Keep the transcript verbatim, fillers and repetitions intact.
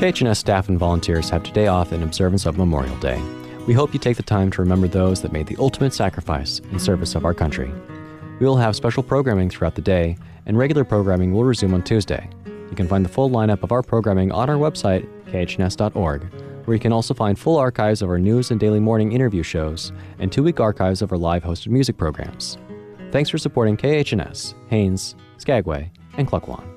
K H N S staff and volunteers have today off in observance of Memorial Day. We hope you take the time to remember those that made the ultimate sacrifice in service of our country. We will have special programming throughout the day, and regular programming will resume on Tuesday. You can find the full lineup of our programming on our website, K H N S dot org, where you can also find full archives of our news and daily morning interview shows and two-week archives of our live hosted music programs. Thanks for supporting K H N S, Haines, Skagway, and Klukwan.